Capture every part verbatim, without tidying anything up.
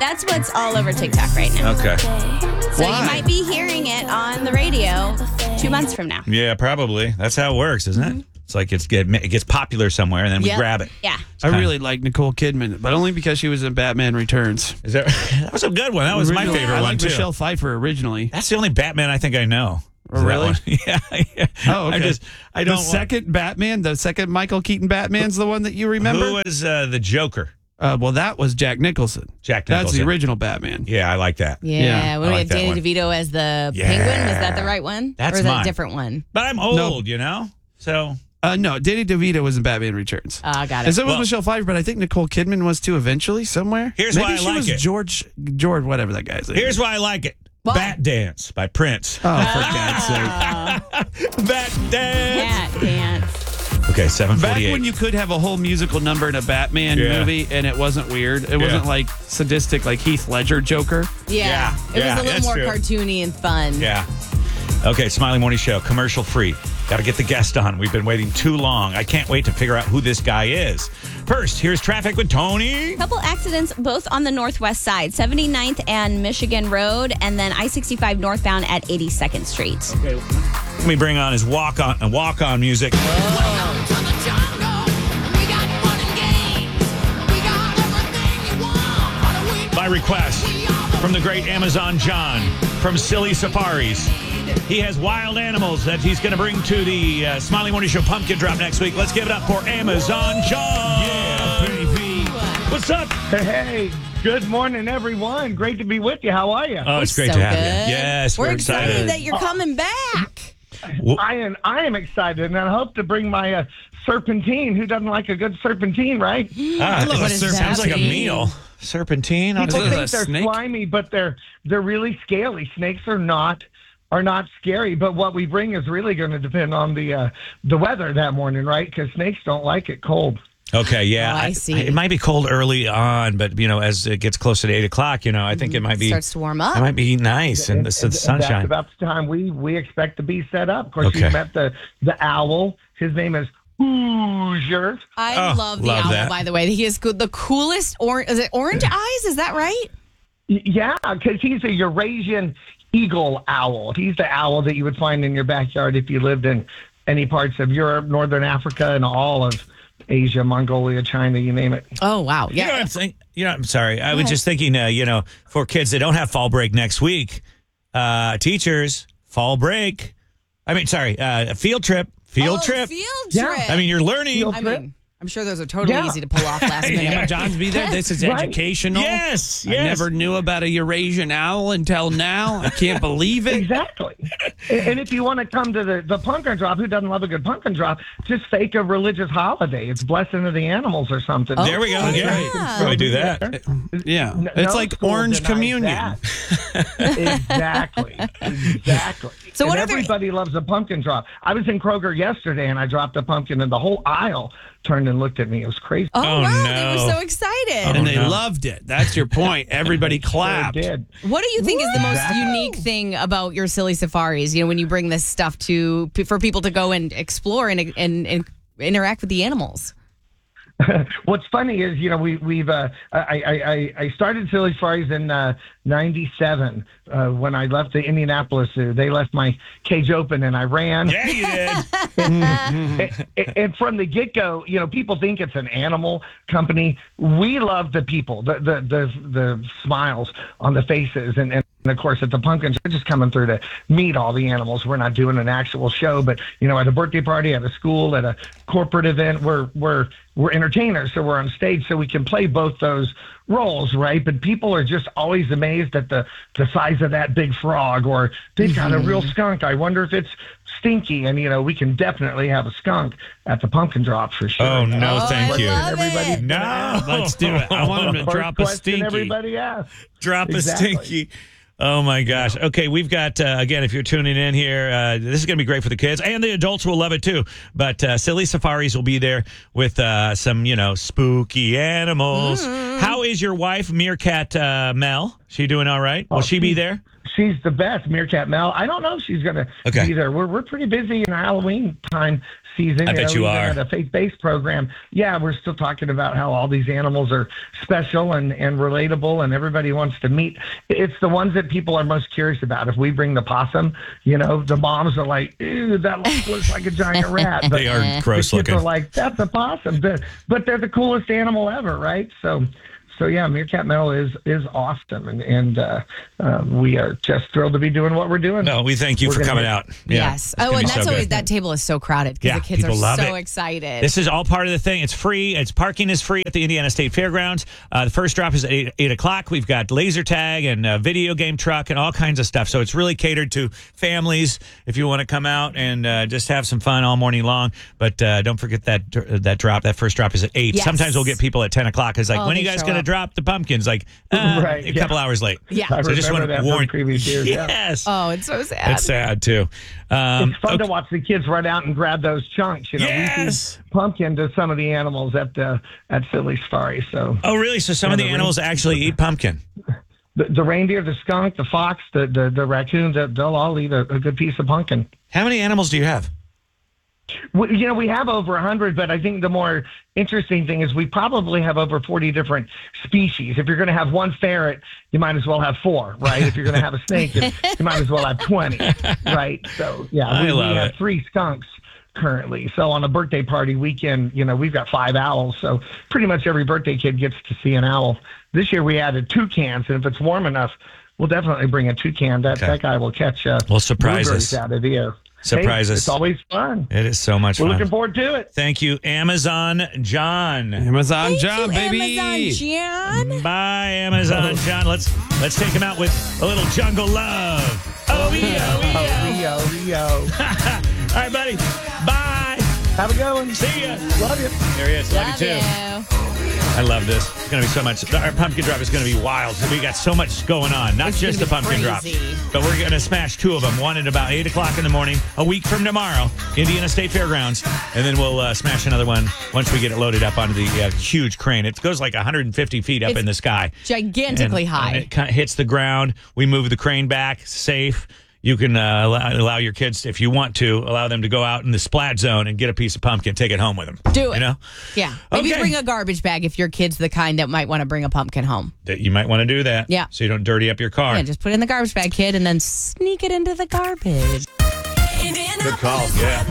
That's what's all over TikTok right now. Okay. So Why? you might be hearing it on the radio two months from now. Yeah, probably. That's how it works, isn't it? It's like it's get, it gets popular somewhere, and then we Yep. grab it. Yeah. I really like Nicole Kidman, but only because she was in Batman Returns. Is that, that was a good one. That was my Originally, favorite I one, like too. Michelle Pfeiffer originally. That's the only Batman I think I know. Oh, Is that really? one. Yeah, yeah. Oh, okay. I just, I don't the second Batman, the second Michael Keaton Batman's the one that you remember? Who was uh, the Joker? Uh, well, that was Jack Nicholson. Jack That's the Nicholson. original Batman. Yeah, I like that. Yeah. Yeah, when I we like have that Danny one. DeVito as the Yeah. penguin, was that the right one? That's or is that mine. a different one? But I'm old, you know? So, Uh, no, Danny DeVito was in Batman Returns. Oh, I got And it. so was Well- Michelle Pfeiffer, but I think Nicole Kidman was too eventually somewhere. Here's Maybe why I she like was it. George, George, whatever that guy's name here's is. why I like it. Why? Bat Dance by Prince. Oh, for God's sake. Bat Dance. Cat dance. Okay, seven Back forty-eight. when you could have a whole musical number in a Batman Yeah. movie and it wasn't weird. It wasn't Yeah. like sadistic like Heath Ledger Joker. Yeah. Yeah, It yeah, was a little that's more true. cartoony and fun. Yeah. Okay, Smiley Morning Show, commercial free. Got to get the guest on. We've been waiting too long. I can't wait to figure out who this guy is. First, here's traffic with Tony. Couple accidents both on the northwest side, seventy-ninth and Michigan Road, and then I sixty-five northbound at eighty-second Street. Okay, let me bring on his walk on and walk on music. Welcome to the jungle. We got fun and games. We got everything you want. Halloween By request from the great Amazon John from Silly Safaris. He has wild animals that he's going to bring to the uh, Smiley Morning Show pumpkin drop next week. Let's give it up for Amazon John. Yeah, baby. What's up? Hey, good morning, everyone. Great to be with you. How are you? Oh, it's great So to have good. you. Yes, we're, We're excited, excited. that you're coming back. Well, I am. I am excited, and I hope to bring my uh, serpentine. Who doesn't like a good serpentine, right? ah, love that a serpentine. sounds like a meal. Serpentine. I'll People Is it do a think they're snake? slimy, but they're they're really scaly. Snakes are not are not scary, but what we bring is really going to depend on the uh, the weather that morning, right? Because snakes don't like it cold. Okay, yeah. Oh, I see. It might be cold early on, but you know, as it gets closer to eight o'clock, you know, I think it might be Starts to warm up. It might be nice and the And sunshine. That's about the time we we expect to be set up. Of course, Okay. you met the the owl. His name is Hoosier. I Oh, love the love owl, that. by the way. He has good, the coolest orange. Is it orange eyes? Is that right? Y- Yeah, because he's a Eurasian eagle owl. He's the owl that you would find in your backyard if you lived in any parts of Europe, Northern Africa, and all of Asia, Mongolia, China, you name it. Oh, wow. You know what Yeah. I'm saying? You know, I'm sorry. I was ahead. just thinking, uh, you know, for kids that don't have fall break next week, uh, teachers, fall break. I mean, sorry, uh, field trip, field Oh, trip. Field Yeah. trip. I mean, you're learning. Field I trip. mean, I'm sure those are totally Yeah. easy to pull off last Hey, minute. Emma John's be there. This is Right. educational. Yes, I yes. never knew about a Eurasian owl until now. I can't believe it. Exactly. and and if you want to come to the, the pumpkin drop, who doesn't love a good pumpkin drop? Just fake a religious holiday. It's blessing of the animals or something. There we go. Okay. Yeah. Yeah. Can we do that? Yeah. No- It's no like school orange denies communion. that. exactly. Exactly. So and what are there- everybody loves a pumpkin drop. I was in Kroger yesterday and I dropped a pumpkin and the whole aisle turned and looked at me. It was crazy. Oh, Oh, wow. no. They were so excited. And they no. loved it. That's your point. Everybody clapped. Sure did. What do you think is the most Exactly. unique thing about your silly safaris? You know, when you bring this stuff to for people to go and explore and and, and interact with the animals. What's funny is, you know, we, we've, uh, I, I, I, I started Silly Safaris in uh, ninety-seven uh, when I left the Indianapolis Zoo. They left my cage open and I ran. Yeah, you did. and, and from the get-go, you know, people think it's an animal company. We love the people, the the the, the smiles on the faces, and, and of course at the pumpkins, we're just coming through to meet all the animals. We're not doing an actual show, but you know, at a birthday party, at a school, at a corporate event, we're we're we're entertainers, so we're on stage, so we can play both those roles, right? But people are just always amazed at the the size of that big frog, or they've got a real skunk. I wonder if it's stinky, and you know, we can definitely have a skunk at the pumpkin drop for sure. Oh, no, Oh, thank I you. love Everybody's it. No. Let's do it. I want them to First drop a question stinky. everybody asks. Drop Exactly. a stinky. Oh, my gosh. Okay, we've got, uh, again, if you're tuning in here, uh, this is going to be great for the kids, and the adults will love it, too. But uh, Silly Safaris will be there with uh, some, you know, spooky animals. How is your wife, Meerkat uh, Mel? She doing all right? Will Oh, she be she- there? she's the best, Meerkat Mel. I don't know if she's going to Okay. be there. We're we're pretty busy in Halloween time season. I bet know, you even are. At a faith-based program. Yeah, we're still talking about how all these animals are special and, and relatable, and everybody wants to meet. It's the ones that people are most curious about. If we bring the possum, you know, the moms are like, ew, that looks like a giant rat. But They are gross the kids looking. are like, that's a possum. But, but they're the coolest animal ever, right? So, so yeah, Meerkat Mel is is awesome, and and uh, um, we are just thrilled to be doing what we're doing. No, we thank you We're for gonna coming get- out. Yeah, Yes. it's gonna Oh, be and so that's good. always, that table is so crowded because Yeah, the kids are people love so it. excited. This is all part of the thing. It's free. It's parking is free at the Indiana State Fairgrounds. Uh, the first drop is at eight, eight o'clock. We've got laser tag and a video game truck and all kinds of stuff. So it's really catered to families if you want to come out and uh, just have some fun all morning long. But uh, don't forget that that drop. That first drop is at eight. Yes. Sometimes we'll get people at ten o'clock. It's like, Oh, when are they you guys show going to up. drop the pumpkins? Like, uh, Right, a yeah. couple hours late. Yeah. I So just remember want that to from warn. previous years. Yeah. Yes. Oh, it's so sad. It's sad too. Um, It's fun okay. to watch the kids run out and grab those chunks. You know, we Yes. feed pumpkin to some of the animals at the at Philly Safari. So Oh, really? So some of the Yeah, the animals actually eat pumpkin. the, the reindeer, the skunk, the fox, the the, the raccoon, the, they'll all eat a, a good piece of pumpkin. How many animals do you have? We, you know, we have over one hundred, but I think the more interesting thing is we probably have over forty different species. If you're going to have one ferret, you might as well have four, right? If you're going to have a snake, you, you might as well have twenty, right? So, yeah, I we, love we have it. three skunks currently. So on a birthday party weekend, you know, we've got five owls. So pretty much every birthday kid gets to see an owl. This year we added toucans, and if it's warm enough, we'll definitely bring a toucan. That, Okay. that guy will catch uh, We'll surprise bluebirds us. out of the air. Surprise Hey, us. It's always fun. It is so much We're fun. looking forward to it. Thank you, Amazon John. Amazon Thank job, you, baby. Amazon John. Bye, Amazon John. Let's let's take him out with a little jungle love. Oh, yeah, oh, yeah. Oh, Rio, Rio. All right, buddy. Bye. Have a good one. See ya. Love you. There he is. Love, Love you too. you. I love this. It's going to be so much. Our pumpkin drop is going to be wild. We got so much going on. Not It's just the gonna pumpkin be drop, crazy. but we're going to smash two of them. One at about eight o'clock in the morning, a week from tomorrow, Indiana State Fairgrounds, and then we'll uh, smash another one once we get it loaded up onto the uh, huge crane. It goes like one hundred fifty feet up It's in the sky. Gigantically And- high. and it kind of hits the ground. We move the crane back, safe. You can uh, allow, allow your kids, if you want to, allow them to go out in the splat zone and get a piece of pumpkin, take it home with them. Do it. You know? Yeah. Maybe Okay. bring a garbage bag if your kid's the kind that might want to bring a pumpkin home. That you might want to do that. Yeah. So you don't dirty up your car. Yeah, just put it in the garbage bag, kid, and then sneak it into the garbage. Good call.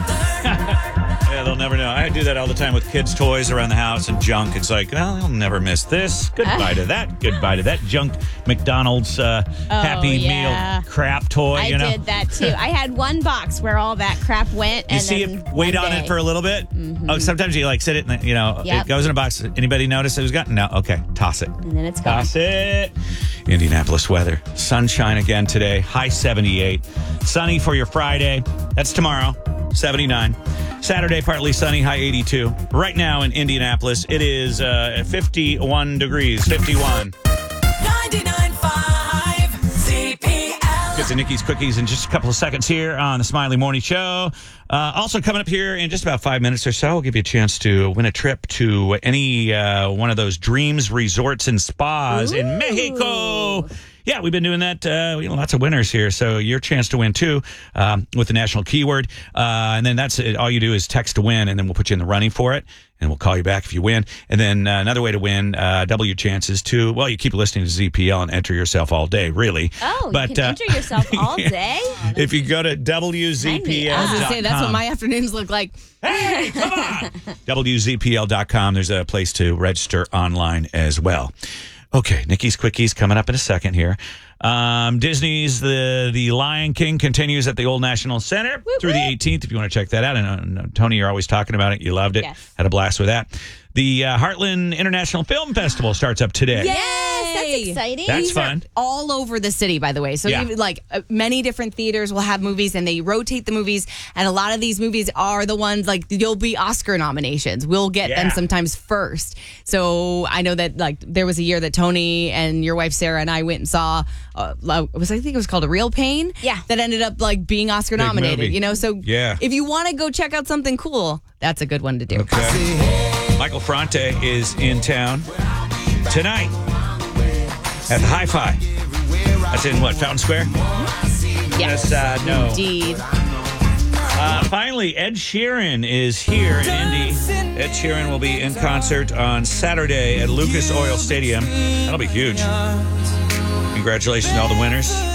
Yeah. Yeah, they'll never know. I do that all the time with kids' toys around the house and junk. It's like, well, they'll never miss this. Goodbye to that. Goodbye to that junk McDonald's uh, Happy yeah. Meal crap toy. I you know, did that too. I had one box where all that crap went. you and see then it, wait one on day- it for a little bit. Oh, sometimes you like sit it, and you know, Yep. it goes in a box. Anybody notice it was gone? No. Okay, toss it. And then it's gone. Toss it. Indianapolis weather. Sunshine again today. High seventy-eight. Sunny for your Friday. That's tomorrow. seventy-nine. Saturday, partly sunny, high eighty-two. Right now in Indianapolis, it is uh, fifty-one degrees. fifty-one. ninety-nine point five C P L. Get to Nikki's Cookies in just a couple of seconds here on the Smiley Morning Show. Uh, also coming up here in just about five minutes or so, we'll give you a chance to win a trip to any uh, one of those Dreams Resorts and Spas in Mexico. Yeah, we've been doing that. Uh, you know, lots of winners here. So your chance to win, too, um, with the national keyword. Uh, and then that's it. All you do is text to win, and then we'll put you in the running for it. And we'll call you back if you win. And then uh, another way to win, uh, double your chances to, well, you keep listening to Z P L and enter yourself all day, really. Oh, But, you can uh, enter yourself all day? If you go to W Z P L I was dot com. going to say, that's what my afternoons look like. Hey, come on. W Z P L dot com. There's a place to register online as well. Okay, Nikki's Quickies coming up in a second here. Um, Disney's The the Lion King continues at the Old National Center through the eighteenth. If you want to check that out. And uh, Tony, you're always talking about it. You loved it. Yes. Had a blast with that. The uh, Heartland International Film Festival starts up today. Yes, that's exciting. That's These are fun. all over the city, by the way. So Yeah. even, like uh, many different theaters will have movies, and they rotate the movies. And a lot of these movies are the ones like you'll be Oscar nominations. We'll get Yeah. them sometimes first. So I know that like there was a year that Tony and your wife Sarah and I went and saw. Uh, it was I think it was called A Real Pain. Yeah. That ended up like being Oscar Big nominated. movie. You know, so Yeah. if you want to go check out something cool, that's a good one to do. Okay. Michael Fronte is in town tonight at the Hi-Fi. That's in what, Fountain Square? Yes. Yes, uh, no. Indeed. Uh, finally, Ed Sheeran is here in Indy. Ed Sheeran will be in concert on Saturday at Lucas Oil Stadium. That'll be huge. Congratulations to all the winners.